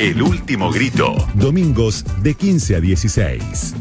El último grito. Domingos de 15 a 16.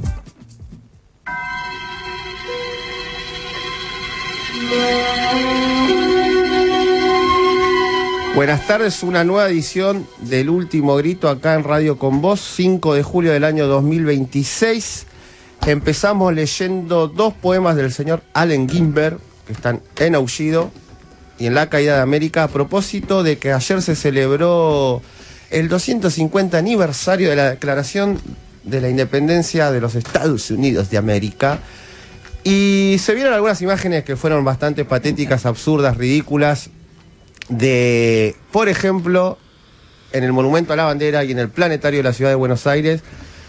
Buenas tardes, una nueva edición del Último Grito acá en Radio Con Vos, 5 de julio del año 2026. Empezamos leyendo dos poemas del señor Allen Ginsberg, que están en Aullido y en La Caída de América, a propósito de que ayer se celebró el 250 aniversario de la Declaración de la Independencia de los Estados Unidos de América. Y se vieron algunas imágenes que fueron bastante patéticas, absurdas, ridículas, de, por ejemplo, en el Monumento a la Bandera y en el Planetario de la Ciudad de Buenos Aires,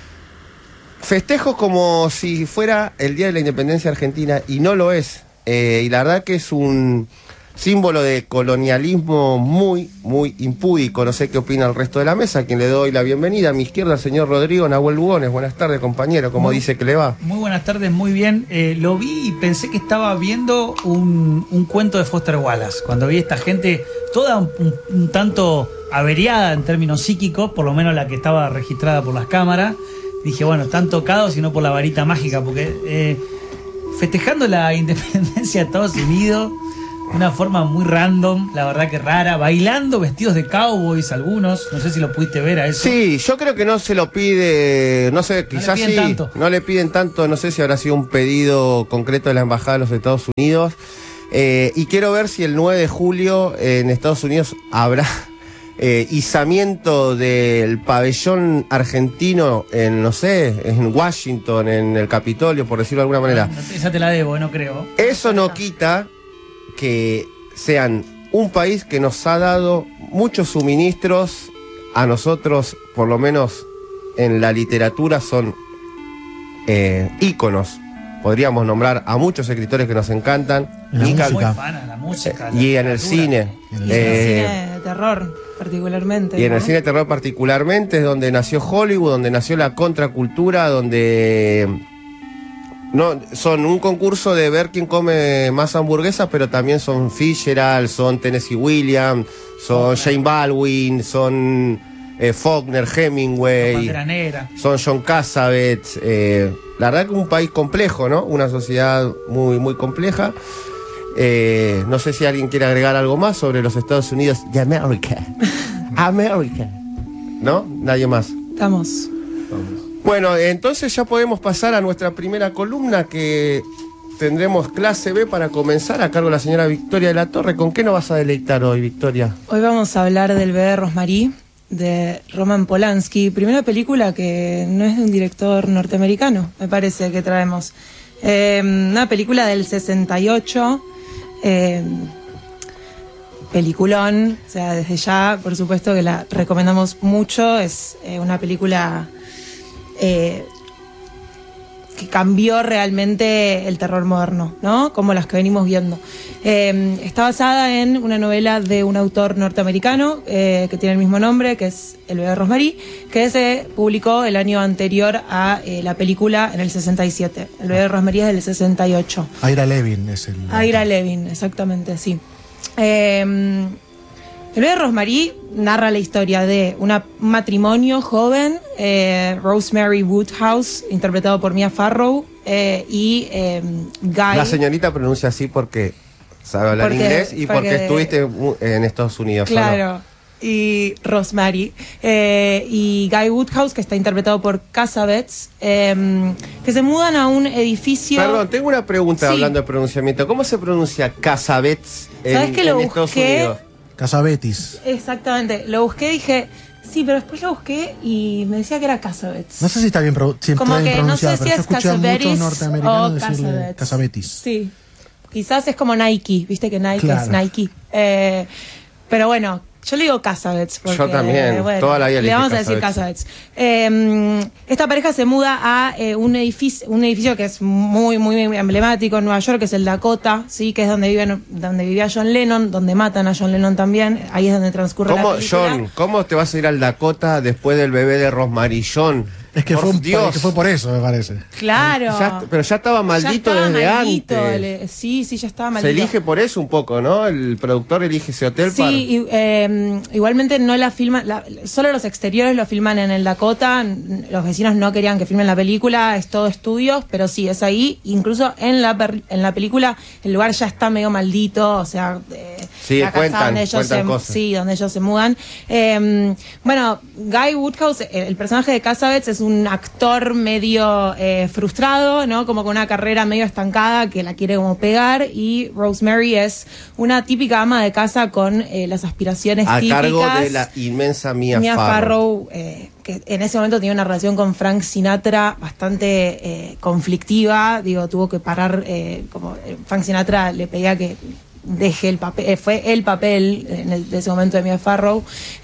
festejos como si fuera el Día de la Independencia Argentina, y no lo es. Y la verdad que es un símbolo de colonialismo muy, muy impúdico. No sé qué opina el resto de la mesa, a quien le doy la bienvenida. A mi izquierda, el señor Rodrigo Nahuel Lugones. Buenas tardes, compañero. ¿Cómo dice que le va? Muy buenas tardes, muy bien. Lo vi y pensé que estaba viendo un cuento de Foster Wallace. Cuando vi a esta gente toda un tanto averiada en términos psíquicos, por lo menos la que estaba registrada por las cámaras, dije, bueno, están tocados y no por la varita mágica, porque festejando la independencia de Estados Unidos de una forma muy random, la verdad que rara, bailando vestidos de cowboys algunos, no sé si lo pudiste ver a eso. Sí, yo creo que no se lo pide, no sé, quizás sí, no le piden tanto, no sé si habrá sido un pedido concreto de la Embajada de los Estados Unidos, y quiero ver si el 9 de julio en Estados Unidos habrá izamiento del pabellón argentino en, no sé, en Washington, en el Capitolio, por decirlo de alguna manera. Esa te la debo, no creo. Eso no quita que sean un país que nos ha dado muchos suministros a nosotros, por lo menos en la literatura son íconos. Podríamos nombrar a muchos escritores que nos encantan. La música, y en el cine. Y en el cine de terror, particularmente. Y en el cine de terror particularmente es donde nació Hollywood, donde nació la contracultura, donde no son un concurso de ver quién come más hamburguesas, pero también son Fitzgerald, son Tennessee Williams, son Jane Baldwin, son Faulkner, Hemingway, son John Cassavetes. La verdad que un país complejo, ¿no? Una sociedad muy, muy compleja. No sé si alguien quiere agregar algo más sobre los Estados Unidos de América. América. ¿No? Nadie más. Estamos. Bueno, entonces ya podemos pasar a nuestra primera columna, que tendremos clase B para comenzar, a cargo de la señora Victoria de la Torre. ¿Con qué nos vas a deleitar hoy, Victoria? Hoy vamos a hablar del bebé Rosemary, de Roman Polanski, primera película que no es de un director norteamericano, me parece que traemos. Una película del 68, peliculón, o sea, desde ya, por supuesto que la recomendamos mucho, es una película que cambió realmente el terror moderno, ¿no? Como las que venimos viendo. Está basada en una novela de un autor norteamericano que tiene el mismo nombre, que es El bebé Rosemary, que se publicó el año anterior a la película en el 67. El bebé Rosemary es del 68. Ira Levin es el... Ira Levin, exactamente, sí. El bebé Rosemary narra la historia de un matrimonio joven, Rosemary Woodhouse, interpretado por Mia Farrow, y Guy... La señorita pronuncia así porque sabe hablar inglés y porque estuviste en Estados Unidos. Claro, y Rosemary. Y Guy Woodhouse, que está interpretado por Cassavetes, que se mudan a un edificio... Perdón, tengo una pregunta hablando de pronunciamiento. ¿Cómo se pronuncia Cassavetes en Estados Unidos? Cassavetes. Exactamente, lo busqué y dije, sí, pero después lo busqué y me decía que era Cassavetes. No sé si está bien, como que pronunciado, no sé si pero yo es escuché a muchos norteamericanos decirle Cassavetes. Sí, quizás es como Nike, viste que Nike es Nike. Pero bueno, yo le digo Cassavetes. Yo también, toda la vida le vamos a decir Cassavetes. Esta pareja se muda a un edificio que es muy, muy emblemático en Nueva York, que es el Dakota, ¿sí? Que es donde vivía John Lennon, donde matan a John Lennon también. Ahí es donde transcurre la película. John, ¿cómo te vas a ir al Dakota después del bebé de Rosemary? John, Es que, Dios. que fue por eso, me parece. Claro. Pero ya estaba maldito desde antes. Sí, ya estaba maldito. Se elige por eso un poco, ¿no? El productor elige ese hotel para... Sí, igualmente no la filman, solo los exteriores lo filman en el Dakota. Los vecinos no querían que filmen la película, es todo estudios, pero sí, es ahí. Incluso en la película el lugar ya está medio maldito, o sea... sí, la casa donde ellos donde ellos se mudan. Bueno, Guy Woodhouse, el personaje de Cassavetes, es un actor medio frustrado, ¿no? Como con una carrera medio estancada que la quiere como pegar, y Rosemary es una típica ama de casa con las aspiraciones típicas. A cargo de la inmensa Mia Farrow, que en ese momento tenía una relación con Frank Sinatra bastante conflictiva, tuvo que parar, como Frank Sinatra le pedía que deje el papel, fue el papel de ese momento de Mia Farrow,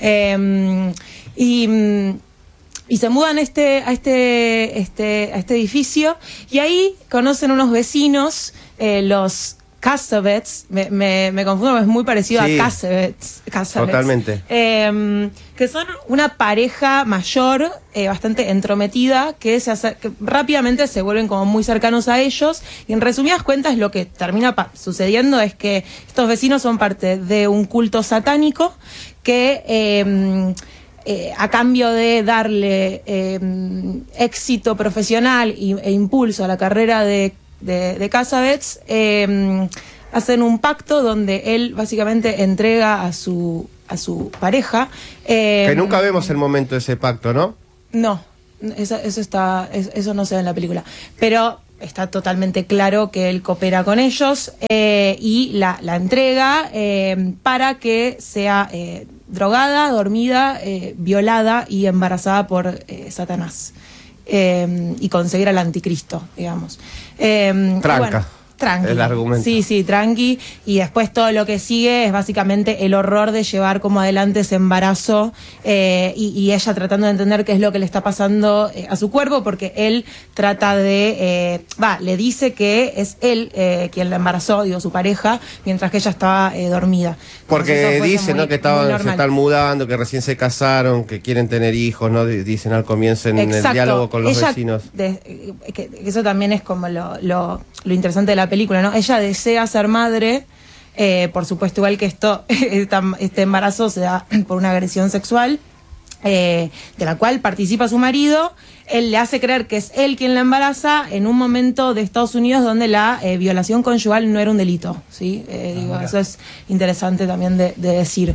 y se mudan a este edificio, y ahí conocen unos vecinos, los Cassavetes, me confundo, es muy parecido a Cassavetes. Totalmente. Que son una pareja mayor, bastante entrometida, que rápidamente se vuelven como muy cercanos a ellos, y en resumidas cuentas lo que termina sucediendo es que estos vecinos son parte de un culto satánico que... a cambio de darle éxito profesional e impulso a la carrera de Cassavetes, hacen un pacto donde él básicamente entrega a su pareja. Que nunca vemos el momento de ese pacto, ¿no? No, eso no se ve en la película. Pero está totalmente claro que él coopera con ellos, y la entrega para que sea drogada, dormida, violada y embarazada por Satanás, y conseguir al anticristo, digamos. Tranca. Tranqui. El argumento. Sí, tranqui. Y después todo lo que sigue es básicamente el horror de llevar como adelante ese embarazo, y ella tratando de entender qué es lo que le está pasando a su cuerpo, porque él trata de... le dice que es él quien la embarazó, su pareja, mientras que ella estaba dormida. Porque dicen, ¿no? Que se están mudando, que recién se casaron, que quieren tener hijos, ¿no? Dicen al comienzo en el diálogo con los vecinos. Que eso también es como lo interesante de la película, ¿no? Ella desea ser madre, por supuesto, igual que este embarazo se da por una agresión sexual, de la cual participa su marido. Él le hace creer que es él quien la embaraza en un momento de Estados Unidos donde la violación conyugal no era un delito, ¿sí? Eso es interesante también de decir.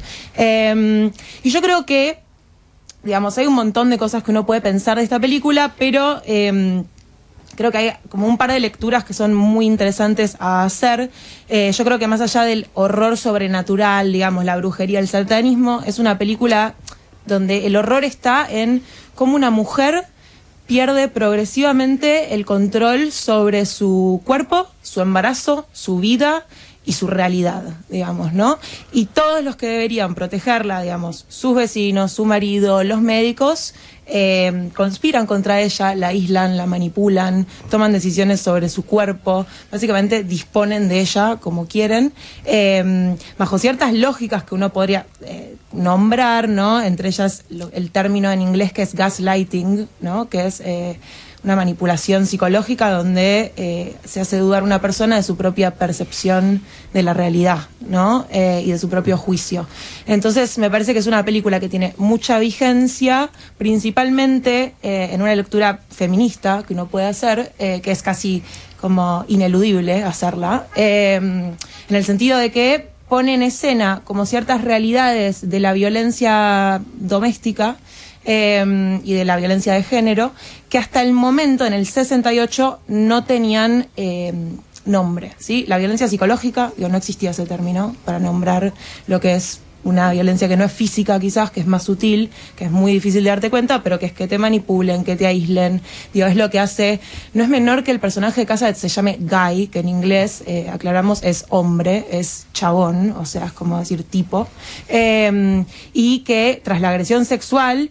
Y yo creo que, digamos, hay un montón de cosas que uno puede pensar de esta película, pero... creo que hay como un par de lecturas que son muy interesantes a hacer. Yo creo que más allá del horror sobrenatural, digamos, la brujería, el satanismo, es una película donde el horror está en cómo una mujer pierde progresivamente el control sobre su cuerpo, su embarazo, su vida y su realidad, digamos, ¿no? Y todos los que deberían protegerla, digamos, sus vecinos, su marido, los médicos, conspiran contra ella, la aíslan, la manipulan, toman decisiones sobre su cuerpo, básicamente disponen de ella como quieren, bajo ciertas lógicas que uno podría nombrar, ¿no? Entre ellas el término en inglés que es gaslighting, ¿no? Que es una manipulación psicológica donde se hace dudar a una persona de su propia percepción de la realidad, ¿no? Y de su propio juicio. Entonces me parece que es una película que tiene mucha vigencia, principalmente en una lectura feminista que uno puede hacer, que es casi como ineludible hacerla, en el sentido de que pone en escena como ciertas realidades de la violencia doméstica, y de la violencia de género, que hasta el momento, en el 68, no tenían nombre, ¿sí? La violencia psicológica, no existía ese término para nombrar lo que es una violencia que no es física quizás, que es más sutil, que es muy difícil de darte cuenta, pero que es que te manipulen, que te aíslen, es lo que hace. No es menor que el personaje de Cassavetes se llame Guy, que en inglés, aclaramos, es hombre, es chabón, o sea, es como decir tipo, y que tras la agresión sexual,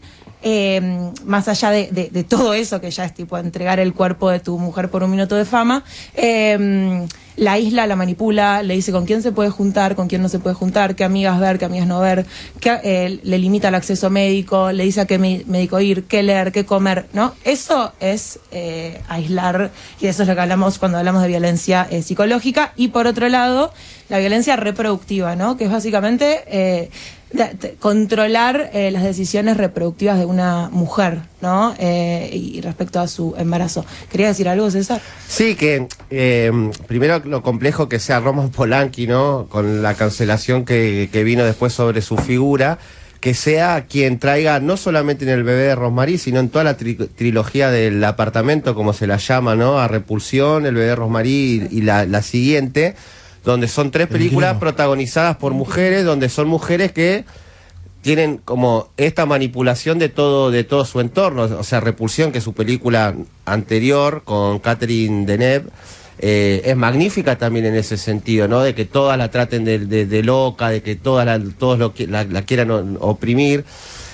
más allá de todo eso, que ya es tipo entregar el cuerpo de tu mujer por un minuto de fama, la aísla, la manipula, le dice con quién se puede juntar, con quién no se puede juntar, qué amigas ver, qué amigas no ver, le limita el acceso médico, le dice a qué médico ir, qué leer, qué comer, ¿no? Eso es aislar, y eso es lo que hablamos cuando hablamos de violencia psicológica. Y por otro lado, la violencia reproductiva, ¿no? Que es básicamente controlar las decisiones reproductivas de una mujer, ¿no? Y respecto a su embarazo. ¿Quería decir algo, César? Sí, que primero lo complejo que sea Roman Polanski, ¿no? Con la cancelación que vino después sobre su figura, que sea quien traiga, no solamente en El bebé de Rosemary, sino en toda la trilogía del apartamento, como se la llama, ¿no? A Repulsión, El bebé de Rosemary y la siguiente, donde son 3 películas protagonizadas por mujeres, donde son mujeres que tienen como esta manipulación de todo su entorno. O sea, Repulsión, que es su película anterior con Catherine Deneuve, es magnífica también en ese sentido, ¿no? De que todas la traten de loca, de que todos la quieran oprimir.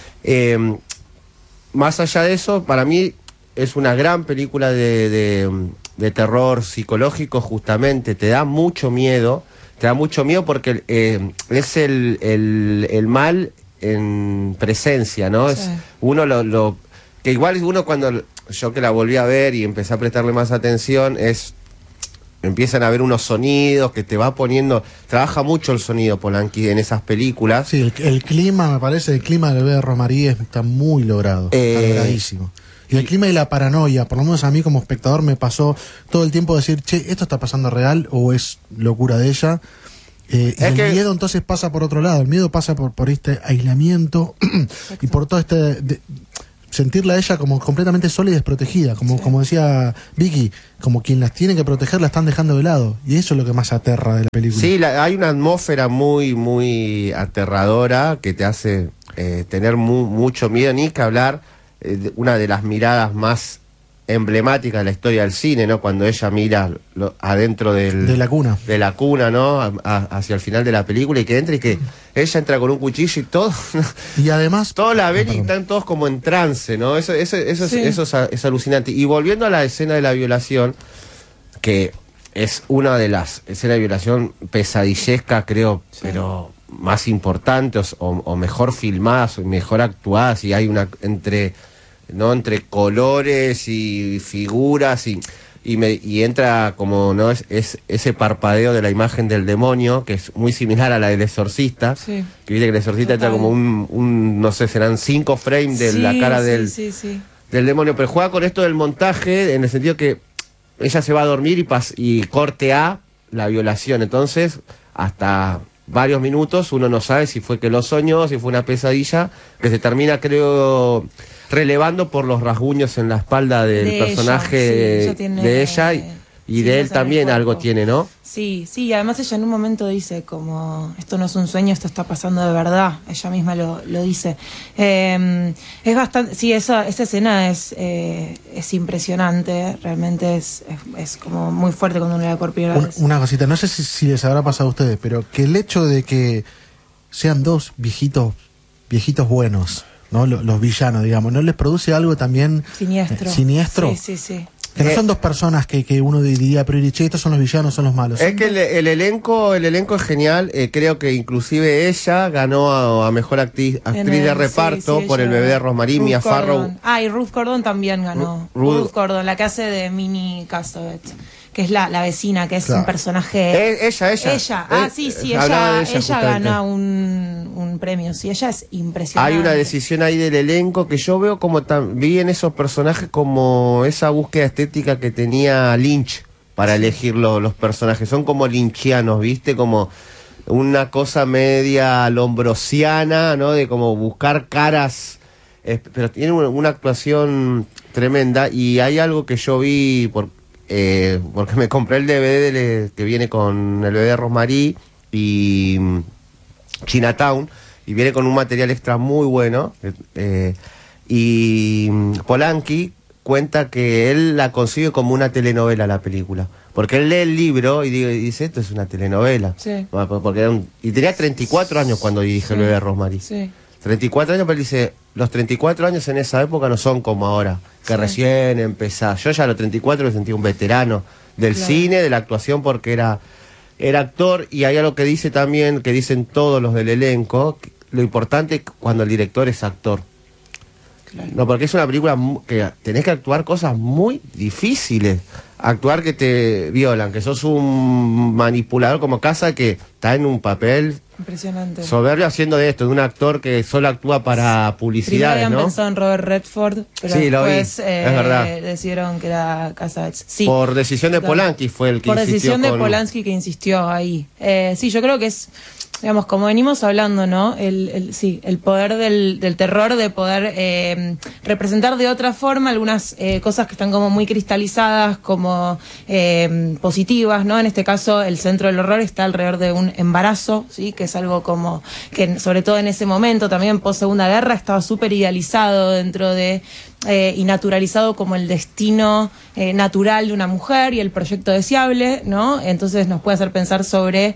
Más allá de eso, para mí es una gran película de terror psicológico, justamente. Te da mucho miedo porque es el mal en presencia, ¿no? Sí. Es uno que igual uno, cuando yo que la volví a ver y empecé a prestarle más atención, empiezan a haber unos sonidos que te va poniendo. Trabaja mucho el sonido Polanski en esas películas. Sí, el clima, me parece, el clima del bebé de Rosemary está muy logrado, está logradísimo. Y el clima y la paranoia, por lo menos a mí como espectador me pasó todo el tiempo decir, che, ¿esto está pasando real o es locura de ella? El miedo entonces pasa por otro lado, el miedo pasa por este aislamiento y por todo sentirla a ella como completamente sola y desprotegida, como decía Vicky, como quien las tiene que proteger la están dejando de lado, y eso es lo que más aterra de la película. Sí, hay una atmósfera muy, muy aterradora que te hace tener mucho miedo, ni que hablar una de las miradas más emblemáticas de la historia del cine, ¿no? Cuando ella mira adentro de la cuna, ¿no? Hacia el final de la película, y que entra y que ella entra con un cuchillo y todo. Y además todos la ven y están todos como en trance, ¿no? Eso es alucinante. Y volviendo a la escena de la violación, que es una de las escenas de violación pesadillescas, creo, pero más importantes o mejor filmadas o mejor actuadas, y hay una entre colores y figuras y entra como, ¿no? Es ese parpadeo de la imagen del demonio, que es muy similar a la del exorcista, que viste que el exorcista entra como no sé, serán 5 frames de la cara del demonio, pero juega con esto del montaje en el sentido que ella se va a dormir y corte a la violación, entonces hasta varios minutos uno no sabe si fue que lo soñó, si fue una pesadilla, que se termina, creo, relevando por los rasguños en la espalda del personaje de ella y de él también algo tiene, ¿no? Sí, y además ella en un momento dice como, esto no es un sueño, esto está pasando de verdad, ella misma lo dice. Es bastante, sí, esa escena es impresionante, realmente es como muy fuerte cuando uno la ve por primera vez. Una cosita, no sé si les habrá pasado a ustedes, pero que el hecho de que sean 2 viejitos buenos, ¿no? Los villanos, digamos, ¿no les produce algo también siniestro? Sí. Que no son 2 personas que uno diría, pero che, estos son los villanos, son los malos. Es que el elenco es genial. Creo que inclusive ella ganó a mejor actriz de reparto por El bebé de Rosemary, Mia Farrow. Y Ruth Gordon también ganó. Ruth Gordon, la que hace de Minnie Cassavet, que es la vecina, que es un personaje. Ella. Ella gana un premio. Sí, ella es impresionante. Hay una decisión ahí del elenco que yo veo como vi en esos personajes como esa búsqueda estética que tenía Lynch para elegir los personajes. Son como lynchianos, ¿viste? Como una cosa media lombrosiana, ¿no? De como buscar caras, pero tiene una actuación tremenda. Y hay algo que yo vi porque me compré el DVD que viene con El bebé de Rosemary y Chinatown, y viene con un material extra muy bueno, y Polanski cuenta que él la concibe como una telenovela, la película, porque él lee el libro y dice, esto es una telenovela, porque y tenía 34 años cuando dirige El bebé de Rosemary, 34 años, pero él dice, los 34 años en esa época no son como ahora, que recién empezás. Yo ya a los 34 me sentí un veterano del cine, de la actuación, porque era actor, y hay algo que dice también, que dicen todos los del elenco, lo importante cuando el director es actor. Claro. No, porque es una película que tenés que actuar cosas muy difíciles. Actuar que te violan, que sos un manipulador como Casa, que está en un papel impresionante, soberbio, haciendo de esto, de un actor que solo actúa para publicidades, habían ¿no? pensado en Robert Redford, pero sí, después es verdad. decidieron que era Cassavetes. Sí, por decisión de Polanski fue el que por insistió. Por decisión de Polanski que insistió ahí. Sí, yo creo que es, digamos, como venimos hablando, ¿no? El poder del terror, de poder representar de otra forma algunas cosas que están como muy cristalizadas, como positivas, ¿no? En este caso, el centro del horror está alrededor de un embarazo, ¿sí? Que es algo como que, sobre todo en ese momento, también post Segunda Guerra, estaba súper idealizado dentro de y naturalizado como el destino natural de una mujer y el proyecto deseable, ¿no? Entonces nos puede hacer pensar sobre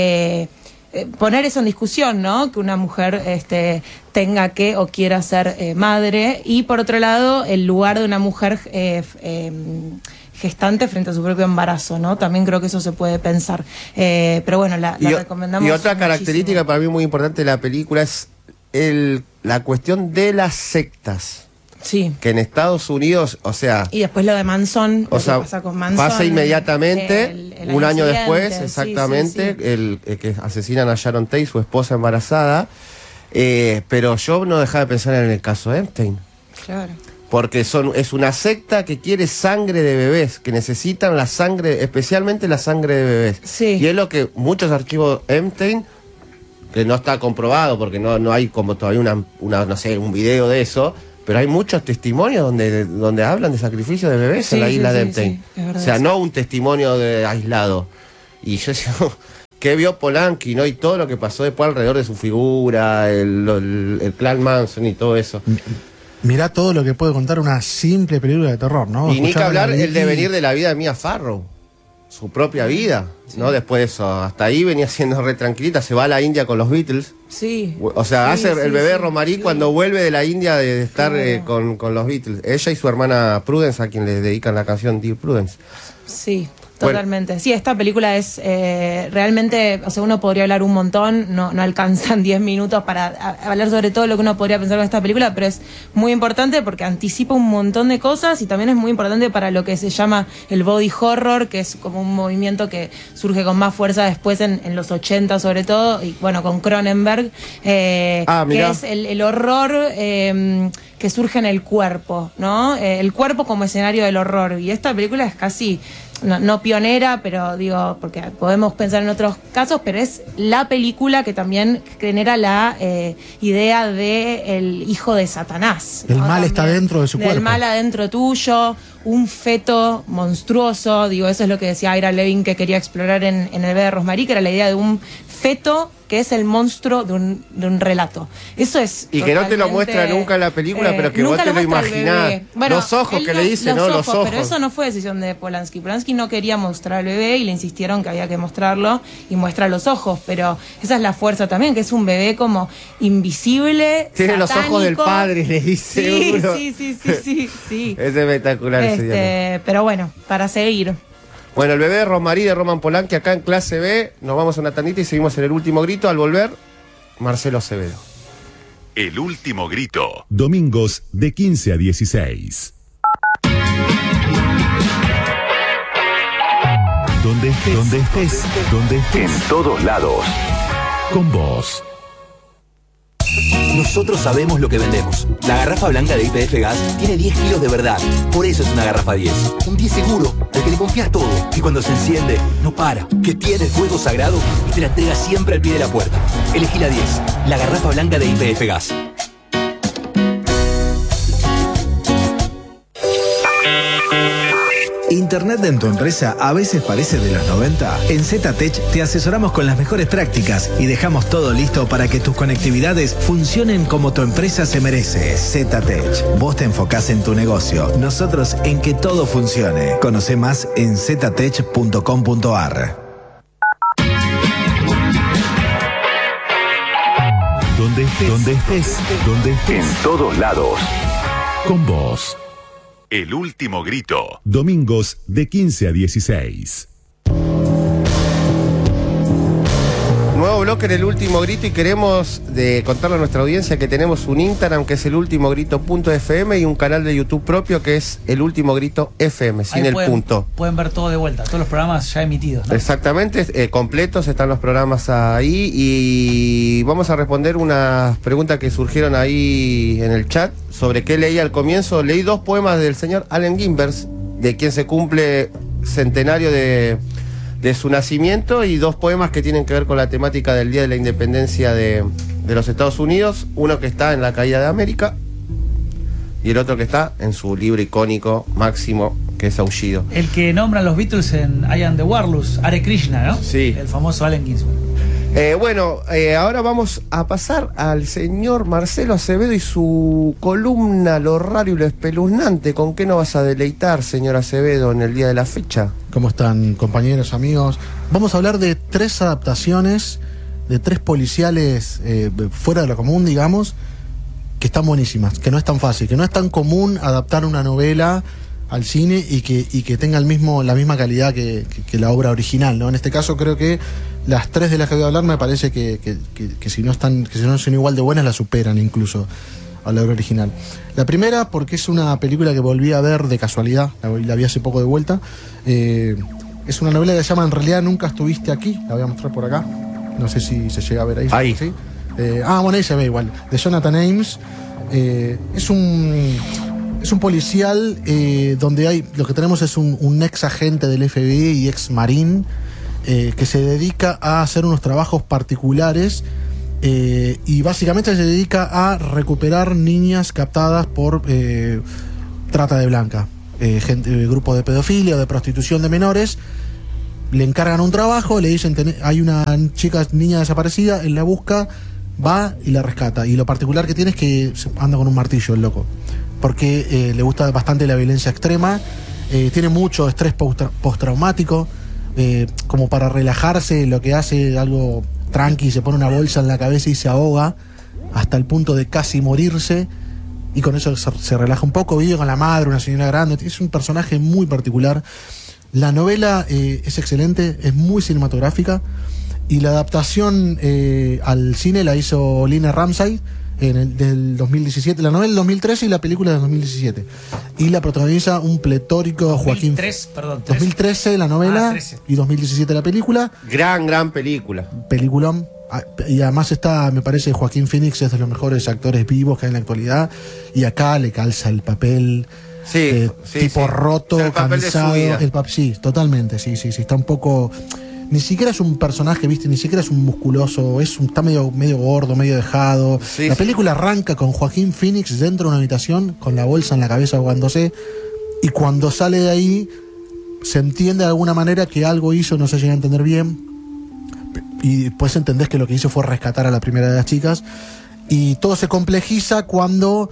poner eso en discusión, ¿no? Que una mujer tenga que o quiera ser madre, y por otro lado el lugar de una mujer gestante frente a su propio embarazo, ¿no? También creo que eso se puede pensar. Pero bueno, la recomendamos. Y otra característica para mí muy importante de la película es la cuestión de las sectas. Sí. Que en Estados Unidos, o sea... Y después lo de Manson, o sea, pasa con Manson. Pasa inmediatamente, un año después, exactamente, sí. El que asesinan a Sharon Tate, su esposa embarazada. Pero yo no dejaba de pensar en el caso Epstein. Claro. Porque es una secta que quiere sangre de bebés, que necesitan la sangre, especialmente la sangre de bebés. Sí. Y es lo que muchos archivos Epstein, que no está comprobado, porque no hay como todavía no sé, un video de eso, pero hay muchos testimonios donde hablan de sacrificio de bebés en la isla de Epstein. Sí, o sea, no un testimonio aislado. Y yo digo, ¿qué vio Polanski, no? Y todo lo que pasó después alrededor de su figura, el clan Manson y todo eso. Mirá todo lo que puede contar una simple película de terror, ¿no? Y ni que hablar el devenir de la vida de Mia Farrow, su propia vida, ¿no? Después de eso, hasta ahí venía siendo re tranquilita, se va a la India con los Beatles. Sí. O sea, hace el bebé Romarí sí. cuando vuelve de la India de estar con los Beatles. Ella y su hermana Prudence, a quien le dedican la canción Dear Prudence. Sí. Totalmente. Sí, esta película es realmente, o sea, uno podría hablar un montón, no alcanzan 10 minutos para hablar sobre todo lo que uno podría pensar con esta película, pero es muy importante porque anticipa un montón de cosas, y también es muy importante para lo que se llama el body horror, que es como un movimiento que surge con más fuerza después en los 80 sobre todo, y bueno, con Cronenberg, que es el horror que surge en el cuerpo, ¿no? El cuerpo como escenario del horror, y esta película es casi... No pionera, pero digo, porque podemos pensar en otros casos, pero es la película que también genera la idea de el hijo de Satanás, ¿no? El mal también, está dentro de su cuerpo. El mal adentro tuyo, un feto monstruoso, digo, eso es lo que decía Ira Levin que quería explorar en el bebé de Rosemary, que era la idea de un feto que es el monstruo de un relato. Eso es. Y que no te lo muestra nunca en la película, pero que vos te lo imaginás. Bueno, los ojos que le dice, ¿no? Los ojos. Pero eso no fue decisión de Polanski. Polanski no quería mostrar al bebé y le insistieron que había que mostrarlo y muestra los ojos, pero esa es la fuerza también, que es un bebé como invisible. Tiene satánico. Los ojos del padre, le dice. Sí. Es espectacular ese diálogo. Pero bueno, para seguir. Bueno, el bebé de Rosemary de Roman Polanski acá en clase B. Nos vamos a una tandita y seguimos en el último grito. Al volver, Marcelo Acevedo. El último grito. Domingos de 15 a 16. Donde estés. En todos lados. Con vos. Nosotros sabemos lo que vendemos. La garrafa blanca de YPF Gas tiene 10 kilos de verdad. Por eso es una garrafa 10. Un 10 seguro, al que le confías todo. Y cuando se enciende, no para. Que tiene el fuego sagrado y te la entrega siempre al pie de la puerta. Elegí la 10. La garrafa blanca de YPF Gas. ¿Internet en tu empresa a veces parece de los 90? En ZTech te asesoramos con las mejores prácticas y dejamos todo listo para que tus conectividades funcionen como tu empresa se merece. ZTech. Vos te enfocás en tu negocio, nosotros en que todo funcione. Conoce más en ztech.com.ar. Donde estés. En todos lados. Con vos. El último grito. Domingos de 15 a 16. Nuevo bloque en el último grito y queremos contarle a nuestra audiencia que tenemos un Instagram que es elultimogrito.fm y un canal de YouTube propio que es El Último Grito FM, sin el punto. Pueden ver todo de vuelta, todos los programas ya emitidos, ¿no? Exactamente, completos están los programas ahí y vamos a responder unas preguntas que surgieron ahí en el chat sobre qué leí al comienzo. Leí 2 poemas del señor Allen Ginsberg, de quien se cumple centenario de su nacimiento, y 2 poemas que tienen que ver con la temática del Día de la Independencia de los Estados Unidos. Uno que está en La Caída de América y el otro que está en su libro icónico máximo, que es Aullido. El que nombran los Beatles en I Am the Warlords, Hare Krishna, ¿no? Sí. El famoso Allen Ginsberg. Ahora vamos a pasar al señor Marcelo Acevedo y su columna Lo raro y lo espeluznante. ¿Con qué nos vas a deleitar, señor Acevedo, en el día de la fecha? ¿Cómo están, compañeros, amigos? Vamos a hablar de 3 adaptaciones, de 3 policiales fuera de lo común, digamos, que están buenísimas, que no es tan fácil, que no es tan común adaptar una novela al cine y que tenga la misma calidad que la obra original, ¿no? En este caso creo que las 3 de las que voy a hablar me parece que si no son igual de buenas, las superan incluso a la obra original. La primera, porque es una película que volví a ver de casualidad, la vi hace poco de vuelta. Es una novela que se llama En realidad nunca estuviste aquí, la voy a mostrar por acá, no sé si se llega a ver ahí. Ahí. ¿Sí? Bueno, ahí se ve igual, de Jonathan Ames. Es un policial donde lo que tenemos es un ex agente del FBI y ex marín que se dedica a hacer unos trabajos particulares y básicamente se dedica a recuperar niñas captadas por trata de blanca, grupos de pedofilia o de prostitución de menores. Le encargan un trabajo, le dicen hay una niña desaparecida, él la busca, va y la rescata. Y lo particular que tiene es que anda con un martillo el loco, porque le gusta bastante la violencia extrema, tiene mucho estrés postraumático, como para relajarse lo que hace algo tranqui, se pone una bolsa en la cabeza y se ahoga hasta el punto de casi morirse, y con eso se relaja un poco, vive con la madre, una señora grande, es un personaje muy particular. La novela es excelente, es muy cinematográfica, y la adaptación al cine la hizo Lina Ramsay del 2017, la novela del 2013 y la película del 2017, y la protagoniza un pletórico 2013 la novela, 13. Y 2017 la película. Gran película. Peliculón. Y además me parece, Joaquín Phoenix es de los mejores actores vivos que hay en la actualidad, y acá le calza el papel. Tipo roto, el cansado. Sí, totalmente, sí, está un poco. Ni siquiera es un personaje, ¿viste? Ni siquiera es un musculoso, está medio gordo, medio dejado. La película arranca con Joaquín Phoenix dentro de una habitación con la bolsa en la cabeza ahogándose, y cuando sale de ahí se entiende de alguna manera que algo hizo, no se llega a entender bien, y después entendés que lo que hizo fue rescatar a la primera de las chicas, y todo se complejiza cuando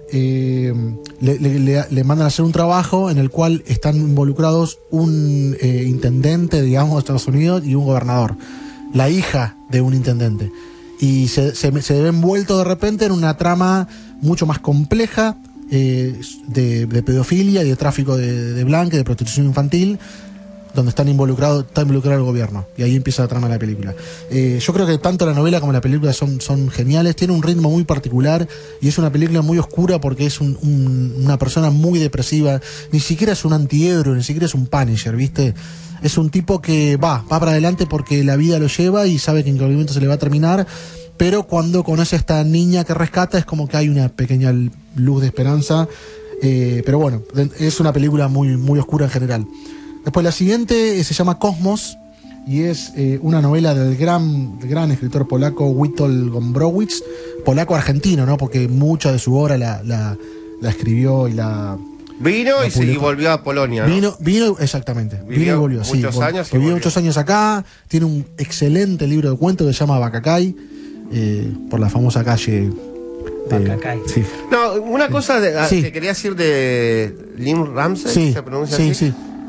le mandan a hacer un trabajo en el cual están involucrados un intendente, digamos, de Estados Unidos, y un gobernador, la hija de un intendente, y se ve envuelto de repente en una trama mucho más compleja de pedofilia y de tráfico de blanca y de prostitución infantil, donde está involucrado el gobierno, y ahí empieza la trama de la película. Yo creo que tanto la novela como la película son geniales, tiene un ritmo muy particular, y es una película muy oscura porque es una persona muy depresiva, ni siquiera es un antihéroe, ni siquiera es un Punisher, ¿viste? Es un tipo que va para adelante porque la vida lo lleva y sabe que en cualquier momento se le va a terminar, pero cuando conoce a esta niña que rescata es como que hay una pequeña luz de esperanza, pero bueno, es una película muy, muy oscura en general. Después la siguiente se llama Cosmos, y es una novela del gran escritor polaco Witold Gombrowicz, polaco-argentino, ¿no? Porque mucha de su obra la escribió y la vino y volvió a Polonia, ¿no? Vino exactamente. Vino y volvió. Muchos años. Vivió muchos años acá, tiene un excelente libro de cuentos que se llama Bacacay, por la famosa calle. Sí. No, una cosa que quería decir de Lynn Ramsay, ¿se pronuncia así? Sí.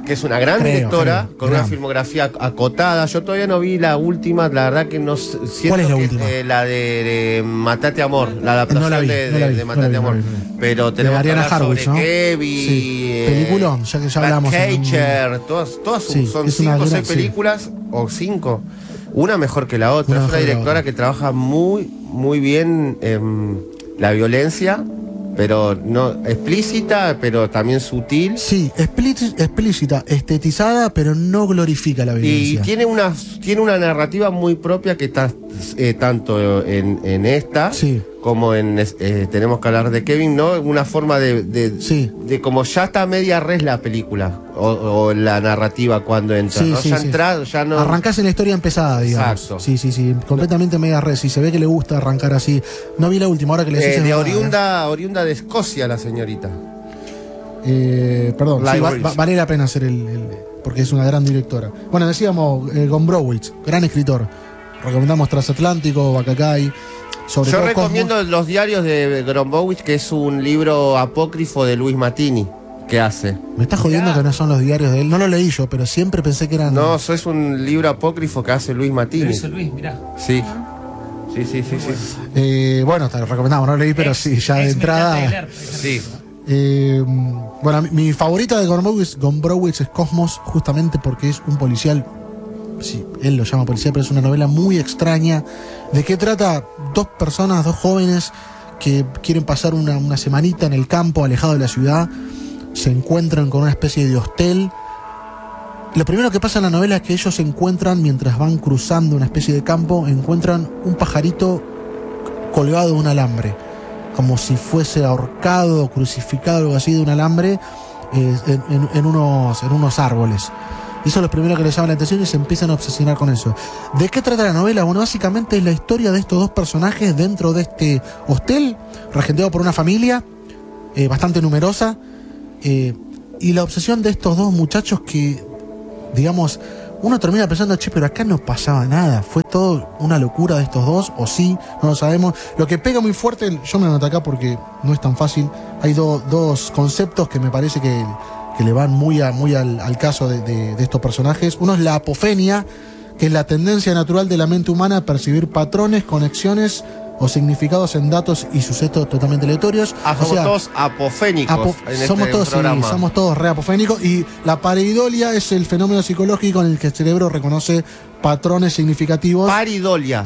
que es una gran directora, con una filmografía acotada. Yo todavía no vi la última, la verdad que no siento. ¿Cuál es la que última? La de Matate Amor, la adaptación de Matate Amor. Pero tenemos de Ariana que hablar Harwich, sobre ¿no? Kevin, sí. Peliculón, ya que ya hablamos. Catcher, todas sí, son 5 o 6 películas, o 5. Una mejor que la otra. Es una directora que trabaja muy, muy bien la violencia, pero no explícita, pero también sutil. Sí, explícita, estetizada, pero no glorifica la violencia. Y tiene una narrativa muy propia que está tanto en esta como en tenemos que hablar de Kevin, ¿no? Una forma de como ya está media res la película o la narrativa cuando entra, ¿no? Ya no arrancás en la historia empezada, digamos. Exacto. Sí, completamente media res. Y se ve que le gusta arrancar así. No vi la última hora que le decís. De oriunda de Escocia la señorita. Perdón, vale la pena hacer porque es una gran directora. Bueno, decíamos Gombrowicz, gran escritor. Recomendamos Transatlántico, Bacacay. Yo recomiendo Los diarios de Gombrowicz, que es un libro apócrifo de Luis Matini que hace. Me está jodiendo que no son los diarios de él. No lo leí yo, pero siempre pensé que eran. No, eso es un libro apócrifo que hace Luis Matini. Lo hizo Luis, mirá. Sí. Bueno, te lo recomendamos, no lo leí, pero sí, ya de entrada. Sí. Bueno, mi favorita de Gombrowicz es Cosmos, justamente porque es un policial. Sí, él lo llama policía, pero es una novela muy extraña. ¿De qué trata? Dos jóvenes que quieren pasar una semanita en el campo, alejado de la ciudad. Se encuentran con una especie de hostel. Lo primero que pasa en la novela es que ellos se encuentran, mientras van cruzando una especie de campo, encuentran un pajarito colgado de un alambre, como si fuese ahorcado o crucificado, algo así, de un alambre en unos árboles. Y eso es lo primero que les llama la atención y se empiezan a obsesionar con eso. ¿De qué trata la novela? Bueno, básicamente es la historia de estos dos personajes dentro de este hostel, regenteado por una familia bastante numerosa, y la obsesión de estos dos muchachos que, digamos, uno termina pensando, pero acá no pasaba nada, fue todo una locura de estos dos, o sí, no lo sabemos. Lo que pega muy fuerte, yo me anoté acá porque no es tan fácil, hay dos conceptos que me parece que le van muy al caso de estos personajes. Uno es la apofenia, que es la tendencia natural de la mente humana a percibir patrones, conexiones o significados en datos y sucesos totalmente aleatorios. Somos todos apofénicos somos todos re apofénicos. Y la pareidolia es el fenómeno psicológico en el que el cerebro reconoce patrones significativos. Pareidolia.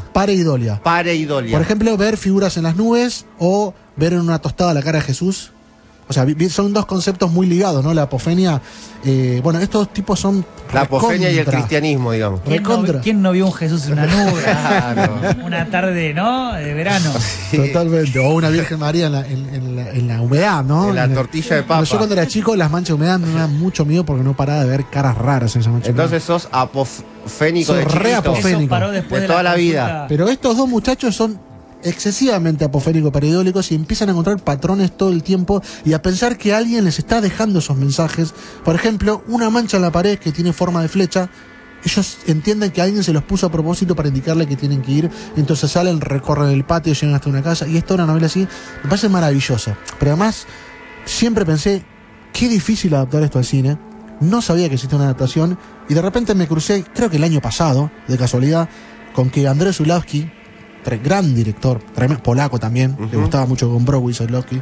Por ejemplo, ver figuras en las nubes o ver en una tostada la cara de Jesús. O sea, son dos conceptos muy ligados, ¿no? La apofenia. Bueno, estos tipos son. La apofenia y el cristianismo, digamos. ¿Quién no vio un Jesús en una nube? Claro. Una tarde, ¿no? De verano. Sí. Totalmente. O una Virgen María en la humedad, ¿no? En la tortilla de papa. Yo cuando era chico, las manchas de humedad me daban mucho miedo porque no paraba de ver caras raras en esa mancha. Entonces sos apofénico de re apofénico. Eso paró después de toda la vida. Pero estos dos muchachos son excesivamente apofénicos, pareidólicos, y empiezan a encontrar patrones todo el tiempo y a pensar que alguien les está dejando esos mensajes. Por ejemplo, una mancha en la pared que tiene forma de flecha, ellos entienden que alguien se los puso a propósito para indicarle que tienen que ir, entonces salen, recorren el patio, llegan hasta una casa, y es toda una novela así. Me parece maravillosa, pero además siempre pensé, qué difícil adaptar esto al cine. No sabía que existía una adaptación y de repente me crucé, creo que el año pasado, de casualidad, con que Andrzej Zulawski, gran director, polaco también, le gustaba mucho Gombrowicz,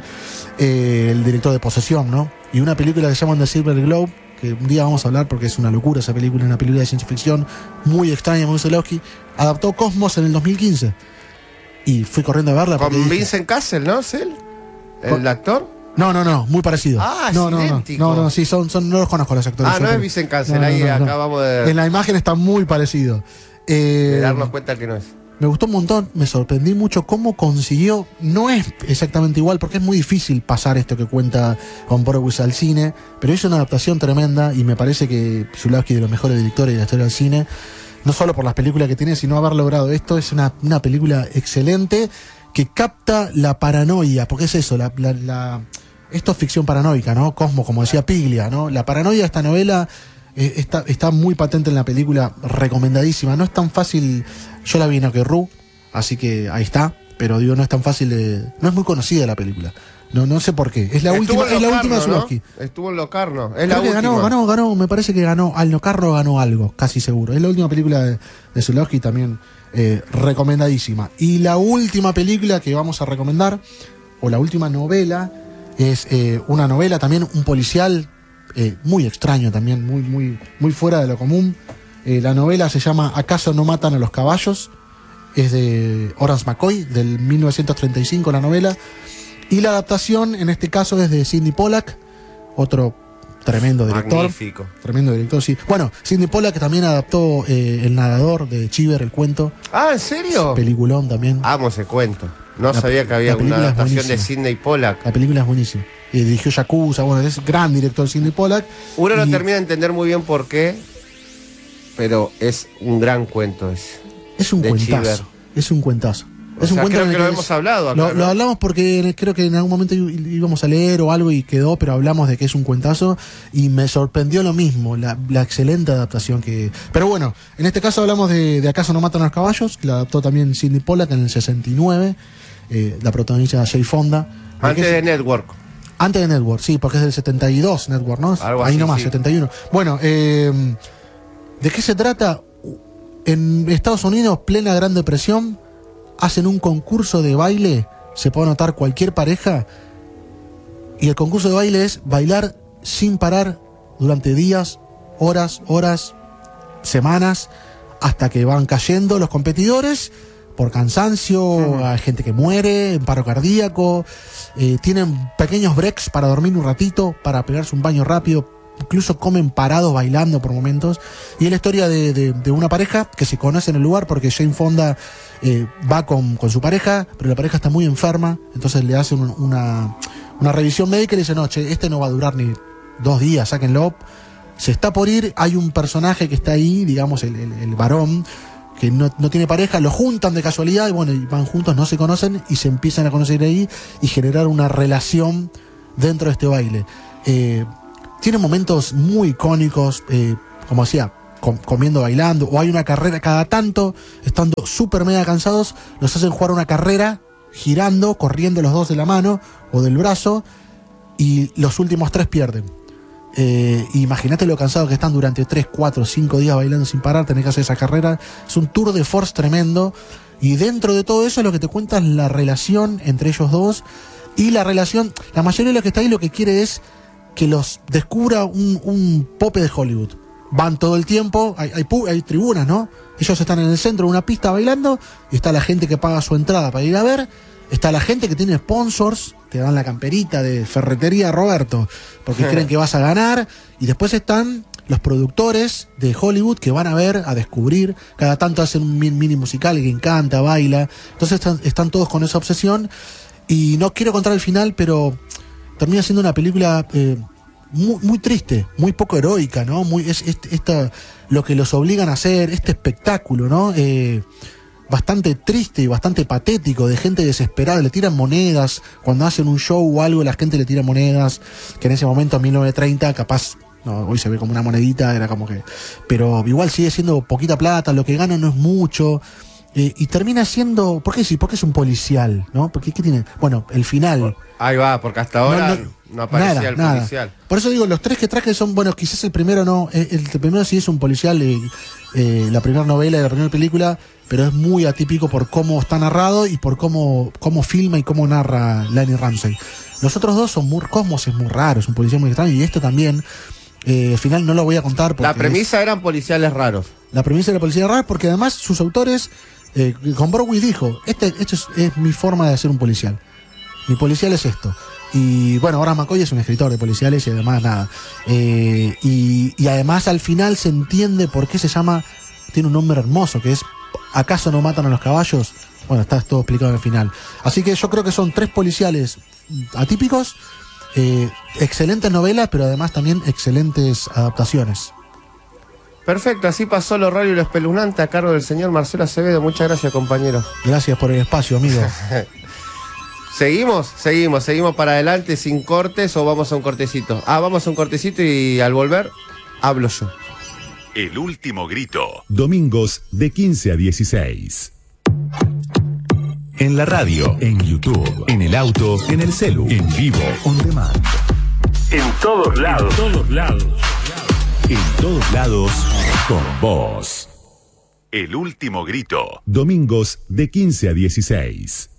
el director de Posesión, ¿no? Y una película que se llama The Silver Globe, que un día vamos a hablar porque es una locura esa película, una película de ciencia ficción muy extraña, muy Zulawski, adaptó Cosmos en el 2015 y fui corriendo a verla. Con Vincent Cassel, ¿no? ¿Es él? ¿El actor? No, muy parecido. Idéntico. No, sí, no los conozco los actores. No es Vincent Cassel, acá vamos de... En la imagen está muy parecido. De darnos cuenta que no es. Me gustó un montón, me sorprendí mucho cómo consiguió, no es exactamente igual, porque es muy difícil pasar esto que cuenta Gombrowicz al cine, pero hizo una adaptación tremenda y me parece que Zulawski es de los mejores directores de la historia del cine, no solo por las películas que tiene, sino haber logrado esto. Es una película excelente que capta la paranoia, porque es eso, esto es ficción paranoica, ¿no? Cosmo, como decía Piglia, ¿no? La paranoia de esta novela está muy patente en la película, recomendadísima. No es tan fácil, yo la vi en Akerru, así que ahí está, pero digo, no es tan fácil no es muy conocida la película. No sé por qué. Es la última de Zulowski. Estuvo en Locarno. Es Creo la que última. ganó, me parece que ganó. Al Locarno ganó algo, casi seguro. Es la última película de Zulowski, también recomendadísima. Y la última película que vamos a recomendar, o la última novela, es una novela también, un policial muy extraño también, muy fuera de lo común. La novela se llama ¿Acaso no matan a los caballos? Es de Horace McCoy, del 1935 la novela. Y la adaptación, en este caso, es de Sidney Pollack, otro tremendo director. Magnífico. Tremendo director, sí. Bueno, Sidney Pollack también adaptó El nadador de Cheever, el cuento. Ah, ¿en serio? Peliculón también. Amo ese cuento. No sabía que había una adaptación de Sidney Pollack. La película es buenísima. Dirigió Yakuza, bueno, es gran director Sidney Pollack. Uno no termina de entender muy bien por qué, pero es un gran cuento ese. Es un cuentazo. Cheever. Es un cuentazo. Es un cuento creo que lo hemos hablado acá. Lo hablamos porque creo que en algún momento íbamos a leer o algo y quedó, pero hablamos de que es un cuentazo y me sorprendió lo mismo, la excelente adaptación que... Pero bueno, en este caso hablamos de ¿Acaso no matan a los caballos? Que la adaptó también Sidney Pollack en el 69, la protagonista Jane Fonda. Antes de Network. Antes de Network, sí, porque es del 72 Network, ¿no? Algo ahí así, nomás, sí. 71. Bueno, ¿de qué se trata? En Estados Unidos, plena Gran Depresión, hacen un concurso de baile, se puede anotar cualquier pareja, y el concurso de baile es bailar sin parar durante días, horas, semanas, hasta que van cayendo los competidores por cansancio, hay gente que muere, en paro cardíaco, tienen pequeños breaks para dormir un ratito, para pegarse un baño rápido, incluso comen parados bailando por momentos. Y es la historia de una pareja que se conoce en el lugar porque Jane Fonda va con su pareja, pero la pareja está muy enferma, entonces le hacen una revisión médica y le dicen, no, che, este no va a durar ni 2 días, sáquenlo. Se está por ir, hay un personaje que está ahí, digamos el varón, que no tiene pareja, lo juntan de casualidad y bueno, y van juntos, no se conocen y se empiezan a conocer ahí y generar una relación dentro de este baile. Tiene momentos muy icónicos, como decía, comiendo, bailando, o hay una carrera cada tanto, estando súper mega cansados, los hacen jugar una carrera, girando, corriendo los dos de la mano o del brazo, y los últimos 3 pierden. Imagínate lo cansados que están durante 3, 4, 5 días bailando sin parar, tenés que hacer esa carrera, es un tour de force tremendo, y dentro de todo eso lo que te cuenta es la relación entre ellos dos, y la relación, la mayoría de los que está ahí lo que quiere es que los descubra un pope de Hollywood. Van todo el tiempo, hay tribunas, ¿no? Ellos están en el centro de una pista bailando, y está la gente que paga su entrada para ir a ver, está la gente que tiene sponsors, te dan la camperita de Ferretería Roberto, porque creen que vas a ganar, y después están los productores de Hollywood que van a ver, a descubrir, cada tanto hacen un mini musical, que canta, baila, entonces están todos con esa obsesión, y no quiero contar el final, pero termina siendo una película muy triste, muy poco heroica, ¿no? Lo que los obligan a hacer, este espectáculo, ¿no? Bastante triste y bastante patético, de gente desesperada, le tiran monedas, cuando hacen un show o algo la gente le tira monedas, que en ese momento en 1930 capaz, no, hoy se ve como una monedita, era como que, pero igual sigue siendo poquita plata, lo que gana no es mucho, y termina siendo, ¿por qué sí? Porque es un policial, ¿no? Porque ¿qué tiene? Bueno, el final. Ahí va, porque hasta ahora no aparecía el policial. Por eso digo, los 3 que traje son, bueno, quizás el primero no, el primero sí es un policial, la primera novela y la primera película, pero es muy atípico por cómo está narrado y por cómo filma y cómo narra Lenny Ramsey. Los otros dos son Cosmos es muy raro, es un policial muy extraño, y esto también, al final no lo voy a contar porque... La premisa eran policiales raros. La premisa era policiales raros porque además sus autores, con Browning dijo, esto es mi forma de hacer un policial. Mi policial es esto. Y bueno, ahora McCoy es un escritor de policiales y además nada. Y además al final se entiende por qué se llama, tiene un nombre hermoso, que es ¿Acaso no matan a los caballos? Bueno, está todo explicado en el final. Así que yo creo que son 3 policiales atípicos, excelentes novelas, pero además también excelentes adaptaciones. Perfecto, así pasó lo raro y lo espeluznante a cargo del señor Marcelo Acevedo. Muchas gracias, compañero. Gracias por el espacio, amigo. Seguimos para adelante sin cortes, o vamos a un cortecito. Vamos a un cortecito y al volver hablo yo. El último grito. Domingos de 15 a 16. En la radio, en YouTube, en el auto, en el celu, en vivo, on demand. En todos lados. En todos lados. En todos lados, con vos. El último grito. Domingos de 15 a 16.